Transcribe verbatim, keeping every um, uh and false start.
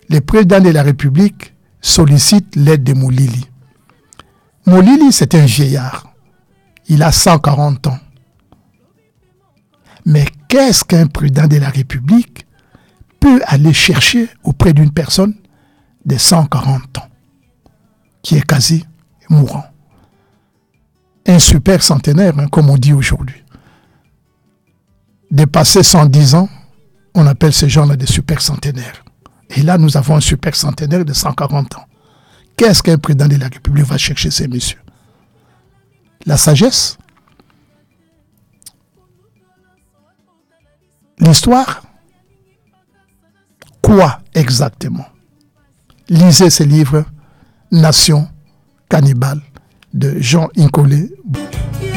le président de la République sollicite l'aide de Moulili. Moulili, c'est un vieillard. Il a cent quarante ans. Mais qu'est-ce qu'un président de la République peut aller chercher auprès d'une personne de cent quarante ans, qui est quasi mourant? Un super centenaire, hein, comme on dit aujourd'hui. Dépasser cent dix ans, on appelle ces gens-là des super centenaires. Et là, nous avons un super centenaire de cent quarante ans. Qu'est-ce qu'un président de la République va chercher ces messieurs? La sagesse? L'histoire? Quoi exactement? Lisez ce livre, Nation cannibale, de Jean Incolé.